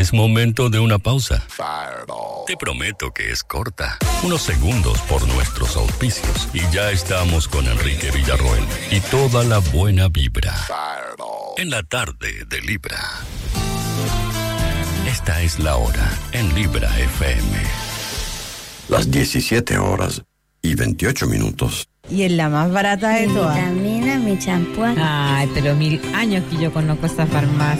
Es momento de una pausa. Te prometo que es corta. Unos segundos por nuestros auspicios. Y ya estamos con Enrique Villarroel y toda la buena vibra. En la tarde de Libra. Esta es la hora en Libra FM. Las 17:28. Y es la más barata de todas. Vitamina, mi champú. Ay, pero 1000 años que yo conozco esa farmacia.